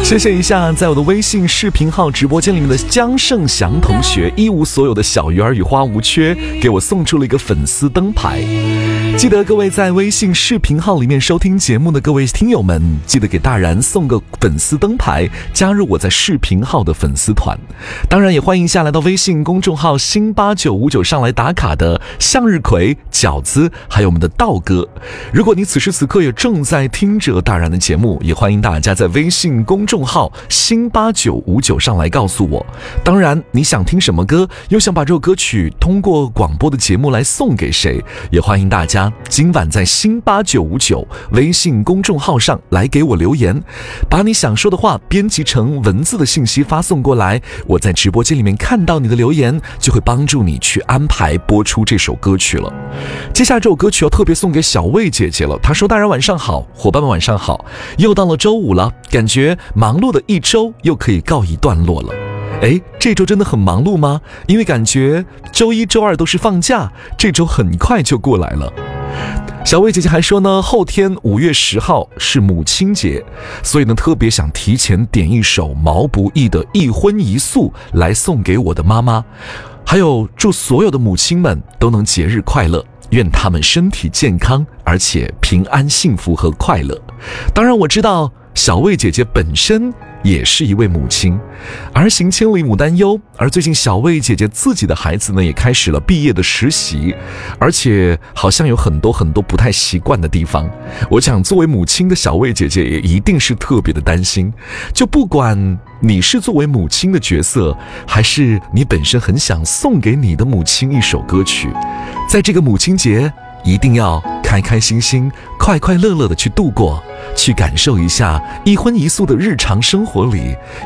谢谢一下在我的微信视频号直播间里面的江胜祥同学，一无所有的小鱼儿与花无缺给我送出了一个粉丝灯牌。记得各位在微信视频号里面收听节目的各位听友们，记得给大然送个粉丝灯牌，加入我在视频号的粉丝团。当然也欢迎一下来到微信公众号新8959上来打卡的向日葵、饺子还有我们的道哥。如果你此时此刻也正在听着大然的节目，也欢迎大家在微信公众号新8959上来告诉我。当然你想听什么歌，又想把这首歌曲通过广播的节目来送给谁，也欢迎大家今晚在新8959微信公众号上来给我留言，把你想说的话编辑成文字的信息发送过来，我在直播间里面看到你的留言，就会帮助你去安排播出这首歌曲了。接下来这首歌曲要特别送给小魏姐姐了，她说大人晚上好，伙伴们晚上好，又到了周五了，感觉忙碌的一周又可以告一段落了。这周真的很忙碌吗？因为感觉周一周二都是放假，这周很快就过来了。小魏姐姐还说呢，后天5月10号是母亲节，所以呢特别想提前点一首毛不易的《一荤一素》来送给我的妈妈，还有祝所有的母亲们都能节日快乐，愿他们身体健康，而且平安幸福和快乐。当然我知道小魏姐姐本身也是一位母亲，儿行千里母担忧，而最近小魏姐姐自己的孩子呢也开始了毕业的实习，而且好像有很多不太习惯的地方。我想作为母亲的小魏姐姐也一定是特别的担心，就不管你是作为母亲的角色，还是你本身很想送给你的母亲一首歌曲，在这个母亲节一定要开开心心快快乐乐的去度过，去感受一下一荤一素的日常生活里